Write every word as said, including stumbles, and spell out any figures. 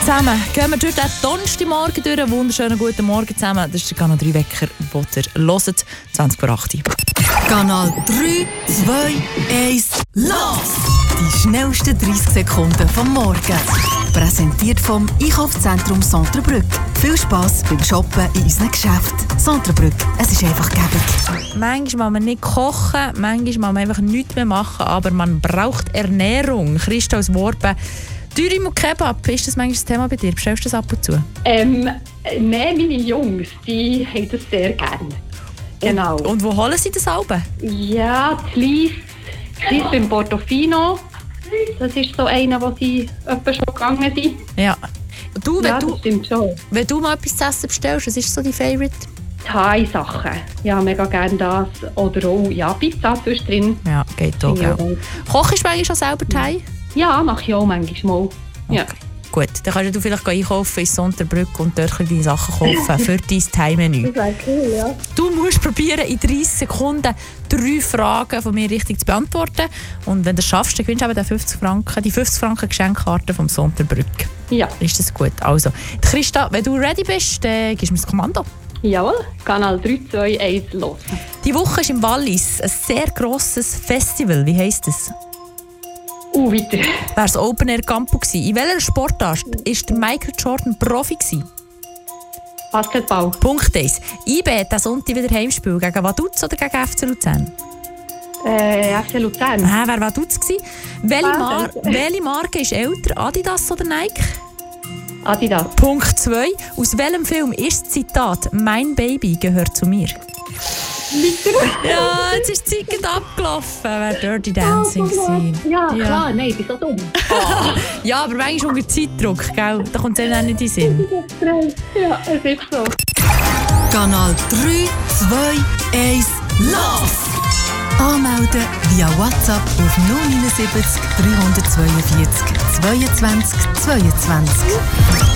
zusammen. Gehen wir durch den Donnerstagmorgen durch. Einen wunderschönen guten Morgen zusammen. Das ist der Kanal drei Wecker, den ihr hört. zwanzig vor acht. Kanal drei, zwei, eins, los! Die schnellsten dreißig Sekunden vom Morgen. Präsentiert vom Einkaufszentrum Centrebrück. Viel Spass beim Shoppen in unseren Geschäften. Centrebrück, es ist einfach gäbig. Manchmal will man nicht kochen, manchmal will man einfach nichts mehr machen, aber man braucht Ernährung. Christa aus Worben. Dürüm und Kebab, ist das manchmal das Thema bei dir? Bestellst du das ab und zu? Ähm, nein, meine Jungs, die haben das sehr gerne. Genau. Und, und wo holen sie das Alben? Ja, die Lies, Lies beim Portofino. Das ist so einer, wo sie etwa schon gegangen sind. Ja. Du, wenn, ja, du, das stimmt schon. wenn du mal etwas zu essen bestellst, was ist so dein Favorite? Thai-Sachen. Ja, mega gerne das. Oder auch ja, Pizza zwischendrin. Ja, geht auch. Ja. Kochst du eigentlich schon selber Thai? Ja, mache ich auch manchmal. Okay. Ja. Gut, dann kannst du vielleicht einkaufen in Sonderbrück und dort deine Sachen kaufen für dein Thai-Menü. Das wäre cool, ja. Du musst probieren, in dreißig Sekunden drei Fragen von mir richtig zu beantworten. Und wenn du es schaffst, dann gewinnst du eben fünfzig Franken, die fünfzig Franken Geschenkkarte vom Sonderbrück. Ja. Ist das gut? Also, Christa, wenn du ready bist, dann gibst du mir das Kommando. Jawohl, Kanal drei, zwei, eins, los. Die Woche ist im Wallis ein sehr grosses Festival. Wie heisst es? Uh, weiter. Wäre das Open Air Campo gewesen. In welcher Sportart war Michael Jordan Profi gewesen? Basketball. Punkt eins. I B hat diesen Sonntag wieder Heimspiel. Gegen Vaduz oder gegen F C Luzern? Äh, F C Luzern. Ah, wer war Vaduz gewesen? Welche, Ah, Mar danke. welche Marke ist älter? Adidas oder Nike? Adidas. Punkt zwei. Aus welchem Film ist das Zitat «Mein Baby gehört zu mir»? Ja, jetzt ist die Zeit abgelaufen. Wäre Dirty Dancing gewesen. Ja, Ja. klar, nein, ich bin so dumm. Ja, aber manchmal unter Zeitdruck, gell? Da kommt es dann auch nicht in den Sinn. Ja, es ist so. Kanal drei, zwei, eins, los! Anmelden via WhatsApp auf null neun sieben drei zwei vier, zweiundzwanzig zweiundzwanzig.